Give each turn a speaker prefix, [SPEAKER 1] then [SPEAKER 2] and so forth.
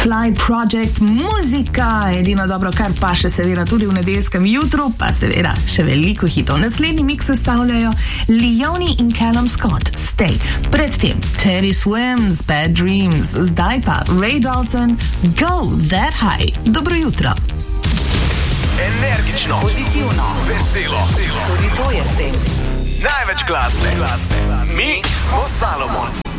[SPEAKER 1] Fly Project, muzika, edino dobro, kar pa še seveda tudi v nedeljskem jutru, pa seveda še veliko hitov. Naslednji mix sestavljajo Leone in Callum Scott, Stay. Predtem Teddy Swims, Bad Dreams, zdaj pa Ray Dalton, Go That High. Dobro jutro.
[SPEAKER 2] Energično,
[SPEAKER 3] pozitivno,
[SPEAKER 2] veselo.
[SPEAKER 3] Tudi to je sen.
[SPEAKER 2] Največ glasbe. Mi smo Salomon.